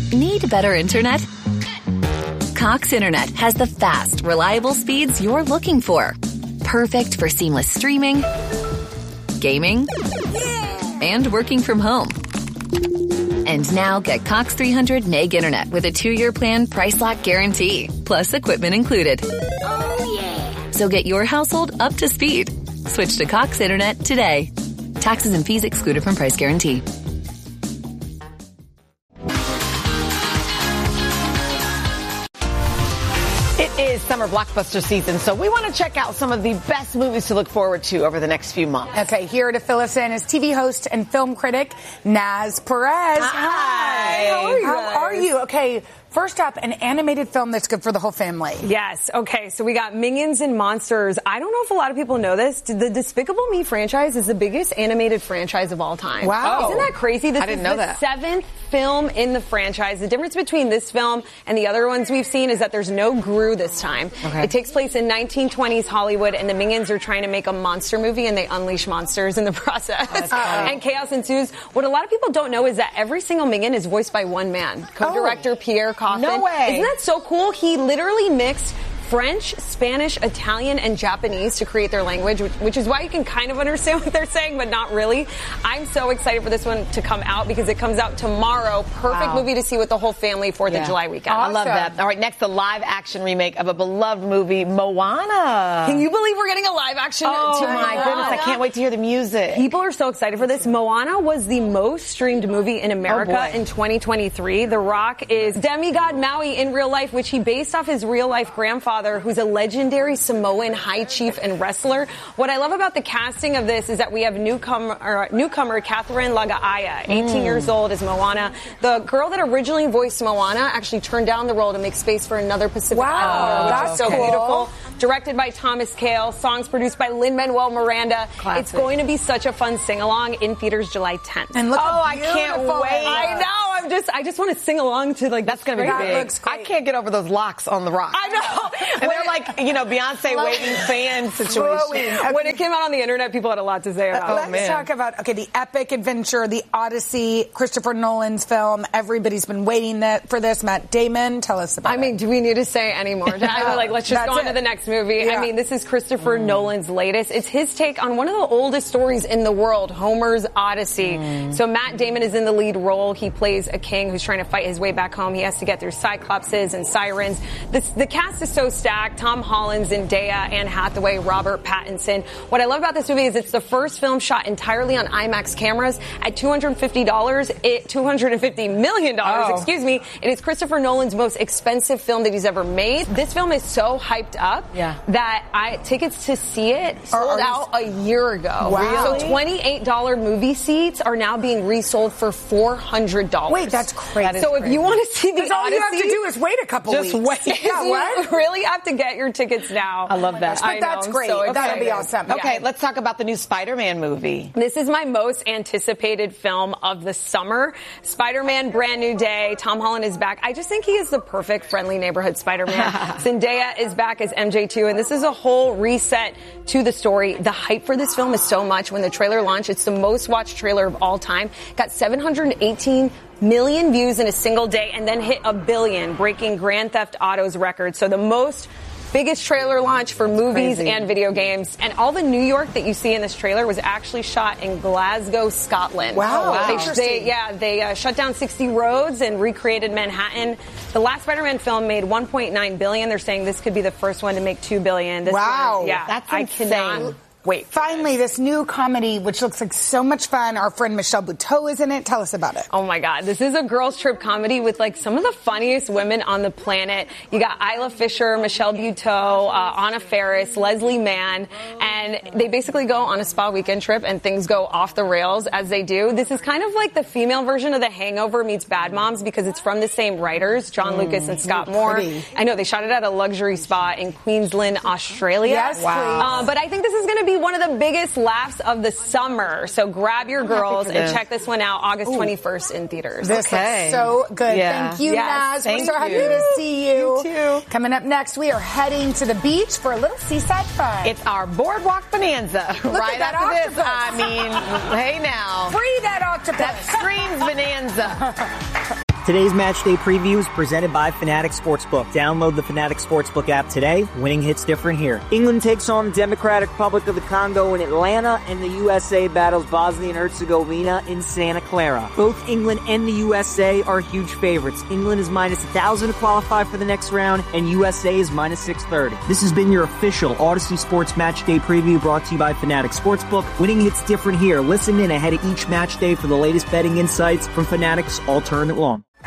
Need better internet? Cox Internet has the fast, reliable speeds you're looking for. Perfect for seamless streaming, gaming, and working from home. And now get Cox 300 meg internet with a 2-year plan price lock guarantee, plus equipment included. Oh, yeah. So get your household up to speed. Switch to Cox Internet today. Taxes and fees excluded from price guarantee. It is summer blockbuster season, so we want to check out some of the best movies to look forward to over the next few months. Okay, here to fill us in is TV host and film critic Naz Perez. Hi. How are you? Okay, first up, an animated film that's good for the whole family. Yes. Okay, so we got Minions and Monsters. I don't know if a lot of people know this. The Despicable Me franchise is the biggest animated franchise of all time. Wow. Isn't that crazy? This I didn't is know the that. 7th film in the franchise. The difference between this film and the other ones we've seen is that there's no Gru this time. Okay. It takes place in 1920s Hollywood, and the Minions are trying to make a monster movie, and they unleash monsters in the process. And chaos ensues. What a lot of people don't know is that every single Minion is voiced by one man, co-director Pierre Coffin. No way. Isn't that so cool? He literally mixed French, Spanish, Italian, and Japanese to create their language, which is why you can kind of understand what they're saying, but not really. I'm so excited for this one to come out because it comes out tomorrow. Perfect movie to see with the whole family 4th of July weekend. I love that. All right, next, the live-action remake of a beloved movie, Moana. Can you believe we're getting a live-action? Oh, my goodness. I can't wait to hear the music. People are so excited for this. Moana was the most streamed movie in America in 2023. The Rock is demigod Maui in real life, which he based off his real-life grandfather, who's a legendary Samoan high chief and wrestler. What I love about the casting of this is that we have newcomer Catherine Lagaaya, 18 years old, as Moana. The girl that originally voiced Moana actually turned down the role to make space for another Pacific Islander, which that's is so cool. beautiful. Directed by Thomas Kail, songs produced by Lin-Manuel Miranda. Classic. It's going to be such a fun sing-along in theaters July 10th. And look how I can't beautiful wait. it is. I know. I just want to sing along to That's going to be That big. looks great. I can't get over those locks on the Rock. I know. And they're like, Beyonce waiting fan situation. Flowing. When it came out on the internet, people had a lot to say about it. Let's talk about, the epic adventure, the Odyssey, Christopher Nolan's film. Everybody's been waiting for this. Matt Damon, tell us about it. I mean, do we need to say any more? Let's just go on to the next movie. Yeah. I mean, this is Christopher Nolan's latest. It's his take on one of the oldest stories in the world, Homer's Odyssey. So Matt Damon is in the lead role. He plays a king who's trying to fight his way back home. He has to get through Cyclopses and Sirens. The cast is so stacked. Tom Holland, Zendaya, Anne Hathaway, Robert Pattinson. What I love about this movie is it's the first film shot entirely on IMAX cameras at $250 million, excuse me. It is Christopher Nolan's most expensive film that he's ever made. This film is so hyped up that tickets to see it sold out a year ago. Wow. So $28 movie seats are now being resold for $400. Wait, that's crazy. So if you want to see the Odyssey, all you have to do is wait a couple weeks. Just wait. Yeah, what? You really have to get your tickets now. I love that. But that's great. That'll be awesome. Okay, let's talk about the new Spider-Man movie. This is my most anticipated film of the summer. Spider-Man, Brand New Day. Tom Holland is back. I just think he is the perfect friendly neighborhood Spider-Man. Zendaya is back as MJ2, and this is a whole reset to the story. The hype for this film is so much. When the trailer launched, it's the most watched trailer of all time. Got 718 million views in a single day and then hit 1 billion, breaking Grand Theft Auto's record. So the biggest trailer launch for movies and video games. And all the New York that you see in this trailer was actually shot in Glasgow, Scotland. Wow. They shut down 60 roads and recreated Manhattan. The last Spider-Man film made $1.9 billion. They're saying this could be the first one to make $2 billion. That's insane. Wait. Finally, this new comedy, which looks like so much fun. Our friend Michelle Buteau is in it. Tell us about it. Oh my God. This is a girls trip comedy with some of the funniest women on the planet. You got Isla Fisher, Michelle Buteau, Anna Faris, Leslie Mann, and they basically go on a spa weekend trip and things go off the rails as they do. This is kind of like the female version of The Hangover meets Bad Moms because it's from the same writers, John Lucas and Scott Moore. Pretty. I know they shot it at a luxury spa in Queensland, Australia. Yes, wow. But I think this is going to be one of the biggest laughs of the summer. So grab your girls and check this one out August 21st in theaters. This looks so good. Yeah. Thank you, Naz. We're so happy you. to see you. You too. Coming up next, we are heading to the beach for a little seaside fun. It's our Boardwalk Bonanza. Right at that after this. octopus. Hey now. Free that octopus. That screams Bonanza. Today's match day preview is presented by Fanatics Sportsbook. Download the Fanatics Sportsbook app today. Winning hits different here. England takes on the Democratic Republic of the Congo in Atlanta, and the USA battles Bosnia and Herzegovina in Santa Clara. Both England and the USA are huge favorites. England is minus 1,000 to qualify for the next round, and USA is minus 630. This has been your official Odyssey Sports Match Day preview brought to you by Fanatics Sportsbook. Winning hits different here. Listen in ahead of each match day for the latest betting insights from Fanatics all tournament long.